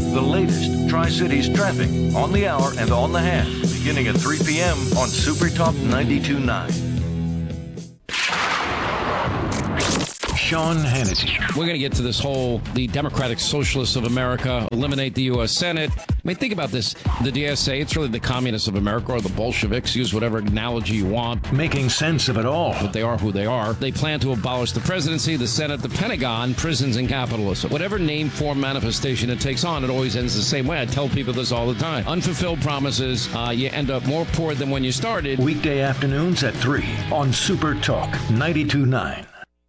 The latest Tri-Cities traffic on the hour and on the half, beginning at 3 p.m. on Super Talk 92.9. Sean Hannity. We're going to get to this the Democratic Socialists of America eliminate the U.S. Senate. I mean, think about this. The DSA, it's really the Communists of America or the Bolsheviks. Use whatever analogy you want. Making sense of it all. But they are who they are. They plan to abolish the presidency, the Senate, the Pentagon, prisons, and capitalism. Whatever name, form, manifestation it takes on, it always ends the same way. I tell people this all the time. Unfulfilled promises, you end up more poor than when you started. Weekday afternoons at 3 on Super Talk 92.9.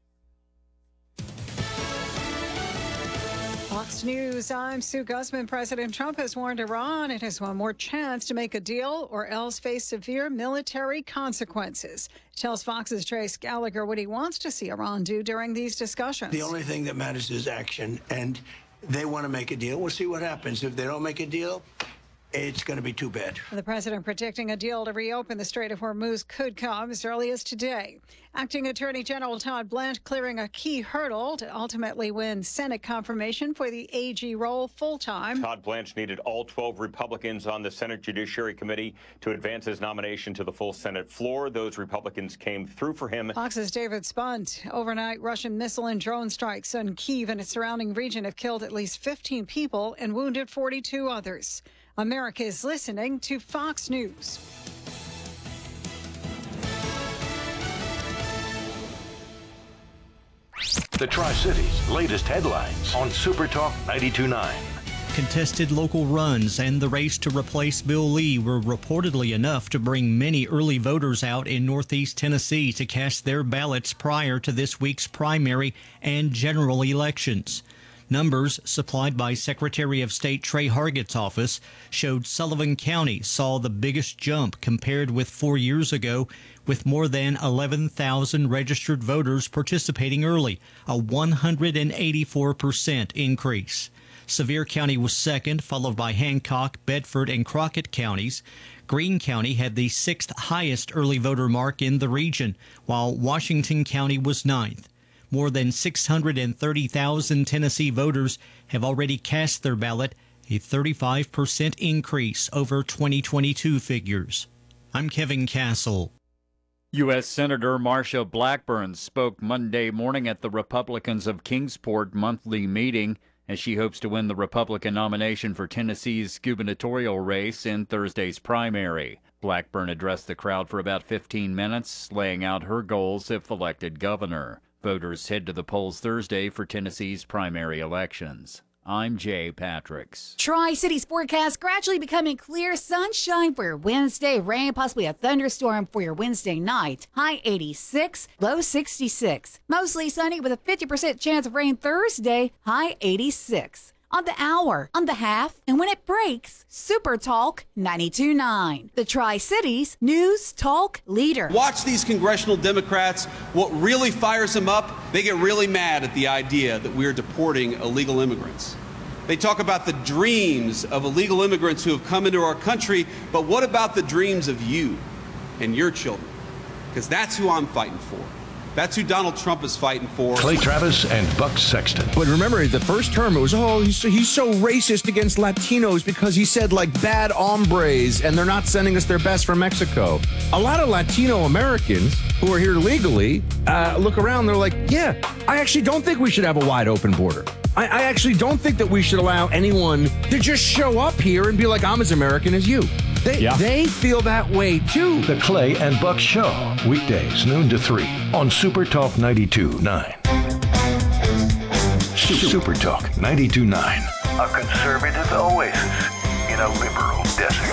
News. I'm Sue Guzman. President Trump has warned Iran it has one more chance to make a deal or else face severe military consequences. Tells Fox's Trace Gallagher what he wants to see Iran do during these discussions. The only thing that matters is action, and they want to make a deal. We'll see what happens. If they don't make a deal, it's going to be too bad. The president predicting a deal to reopen the Strait of Hormuz could come as early as today. Acting Attorney General Todd Blanche clearing a key hurdle to ultimately win Senate confirmation for the AG role full-time. Todd Blanche needed all 12 Republicans on the Senate Judiciary Committee to advance his nomination to the full Senate floor. Those Republicans came through for him. Fox's David Spunt. Overnight Russian missile and drone strikes on Kyiv and its surrounding region have killed at least 15 people and wounded 42 others. America is listening to Fox News. The Tri-Cities' latest headlines on Super Talk 92.9. Contested local runs and the race to replace Bill Lee were reportedly enough to bring many early voters out in Northeast Tennessee to cast their ballots prior to this week's primary and general elections. Numbers supplied by Secretary of State Trey Hargett's office showed Sullivan County saw the biggest jump compared with 4 years ago, with more than 11,000 registered voters participating early, a 184% increase. Sevier County was second, followed by Hancock, Bedford, and Crockett counties. Greene County had the sixth highest early voter mark in the region, while Washington County was ninth. More than 630,000 Tennessee voters have already cast their ballot, a 35% increase over 2022 figures. I'm Kevin Castle. U.S. Senator Marsha Blackburn spoke Monday morning at the Republicans of Kingsport monthly meeting as she hopes to win the Republican nomination for Tennessee's gubernatorial race in Thursday's primary. Blackburn addressed the crowd for about 15 minutes, laying out her goals if elected governor. Voters head to the polls Thursday for Tennessee's primary elections. I'm Jay Patricks. Tri-Cities forecast gradually becoming clear sunshine for your Wednesday. Rain, possibly a thunderstorm for your Wednesday night. High 86, low 66. Mostly sunny with a 50% chance of rain Thursday. High 86. On the hour, on the half, and when it breaks, Super Talk 92.9. The Tri-Cities News Talk Leader. Watch these congressional Democrats. What really fires them up, they get really mad at the idea that we're deporting illegal immigrants. They talk about the dreams of illegal immigrants who have come into our country, but what about the dreams of you and your children? Because that's who I'm fighting for. That's who Donald Trump is fighting for. Clay Travis and Buck Sexton. But remember, the first term, it was, he's so racist against Latinos because he said, bad hombres, and they're not sending us their best from Mexico. A lot of Latino Americans who are here legally look around, they're like, yeah, I actually don't think we should have a wide open border. I actually don't think that we should allow anyone to just show up here and be like, I'm as American as you. They feel that way, too. The Clay and Buck Show, weekdays, noon to 3 on Super Talk 92.9. Super Talk 92.9, a conservative oasis in a liberal desert.